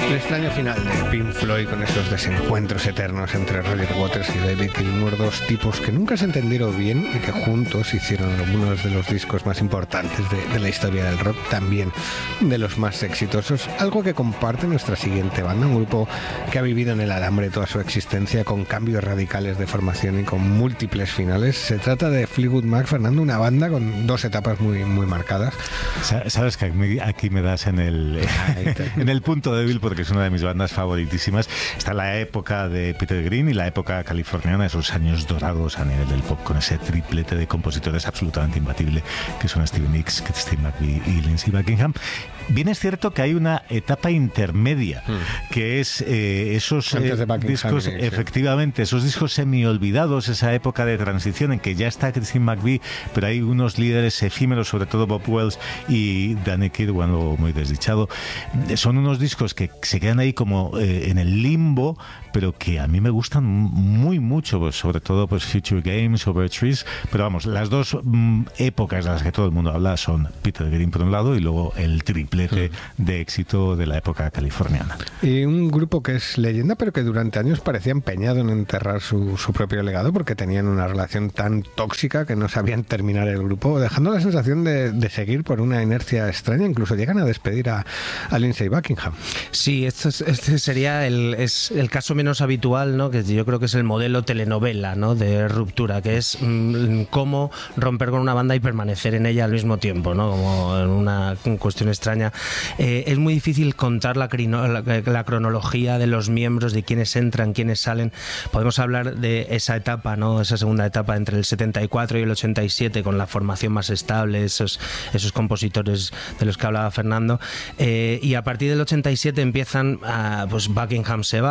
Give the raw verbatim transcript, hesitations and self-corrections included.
El extraño final de Pink Floyd con esos desencuentros eternos entre Roger Waters y David Gilmour, dos tipos que nunca se entendieron bien y que juntos hicieron algunos de los discos más importantes de, de la historia del rock, también de los más exitosos, algo que comparte nuestra siguiente banda, un grupo que ha vivido en el alambre toda su existencia con cambios radicales de formación y con múltiples finales. Se trata de Fleetwood Mac, Fernando, una banda con dos etapas muy, muy marcadas. Sabes que aquí me das en el, en el punto débil porque es una de mis bandas favoritísimas. Está la época de Peter Green y la época californiana, esos años dorados a nivel del pop, con ese triplete de compositores absolutamente imbatible que son Stevie Nicks, Steve McVie y Lindsey Buckingham. Bien es cierto que hay una etapa intermedia, mm. que es eh, esos eh, discos, sí. efectivamente, esos discos semi-olvidados, esa época de transición en que ya está Steve McVie, pero hay unos líderes efímeros, sobre todo Bob Wells y Danny Kirwan, o muy desdichado. Son unos discos que se quedan ahí como eh, en el limbo, pero que a mí me gustan muy mucho, pues, sobre todo pues Future Games, Over Trees, pero vamos, las dos mm, épocas de las que todo el mundo habla son Peter Green por un lado y luego el triplete mm. de éxito de la época californiana. Y un grupo que es leyenda, pero que durante años parecía empeñado en enterrar su, su propio legado porque tenían una relación tan tóxica que no sabían terminar el grupo, dejando la sensación de, de seguir por una inercia extraña. Incluso llegan a despedir a, a Lindsey Buckingham. Sí, esto es, este sería el, es el caso menos habitual, ¿no? Que yo creo que es el modelo telenovela, ¿no? De ruptura, que es mmm, cómo romper con una banda y permanecer en ella al mismo tiempo, ¿no? Como en una cuestión extraña. Eh, es muy difícil contar la, crino, la, la cronología de los miembros, de quiénes entran, quiénes salen. Podemos hablar de esa etapa, ¿no? Esa segunda etapa entre el setenta y cuatro y el ochenta y siete, con la formación más estable, esos, esos compositores de los que hablaba Fernando. Eh, y a partir del ochenta y siete empiezan, a, pues Buckingham se va,